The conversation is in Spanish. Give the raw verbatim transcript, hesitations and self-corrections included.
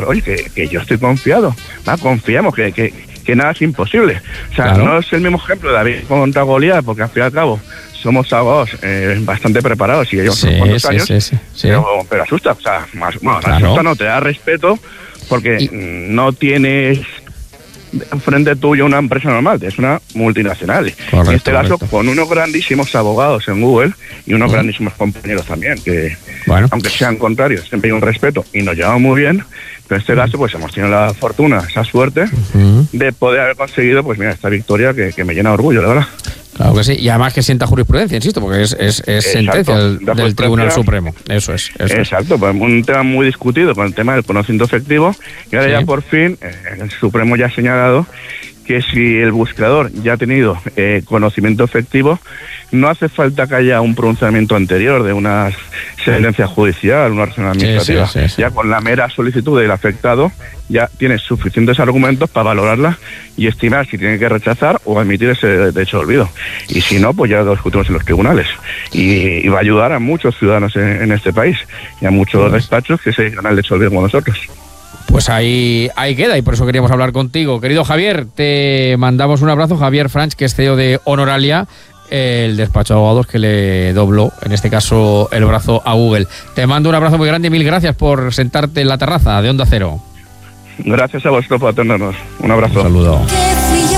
oye, que, que yo estoy confiado, ¿va? Confiamos que, que, que nada es imposible. O sea, claro. No es el mismo ejemplo de David contra Goliat, porque al fin y al cabo somos abogados eh, bastante preparados y ellos sí, son cuantos sí, años, sí, sí, sí. Pero, pero asusta, o sea, más, bueno, claro. asusta no, te da respeto porque y... no tienes frente tuyo una empresa normal, es una multinacional. Correcto, en este caso, correcto. Con unos grandísimos abogados en Google y unos uh-huh. grandísimos compañeros también, que bueno. aunque sean contrarios, siempre hay un respeto y nos llevamos muy bien, pero en este uh-huh. caso pues hemos tenido la fortuna, esa suerte uh-huh. de poder haber conseguido, pues mira, esta victoria que, que me llena de orgullo, la verdad. Claro que sí, y además que sienta jurisprudencia, insisto, porque es, es, es sentencia del, del Tribunal Supremo. Eso es. Eso exacto, es. Pues un tema muy discutido con el tema del conocimiento efectivo, y ahora sí. ya por fin eh, el Supremo ya ha señalado que si el buscador ya ha tenido eh, conocimiento efectivo, no hace falta que haya un pronunciamiento anterior de una sentencia judicial, una orden administrativa. Sí, sí, sí, sí. Ya con la mera solicitud del afectado ya tiene suficientes argumentos para valorarla y estimar si tiene que rechazar o admitir ese derecho de olvido. Y si no, pues ya lo discutimos en los tribunales. Y, y va a ayudar a muchos ciudadanos en, en este país y a muchos pues. despachos que se dedican al derecho de olvido como nosotros. Pues ahí, ahí queda, y por eso queríamos hablar contigo. Querido Javier, te mandamos un abrazo. Javier Franch, que es C E O de Honoralia, el despacho de abogados que le dobló, en este caso, el brazo a Google. Te mando un abrazo muy grande y mil gracias por sentarte en la terraza de Onda Cero. Gracias a vosotros por atendernos. Un abrazo. Un saludo.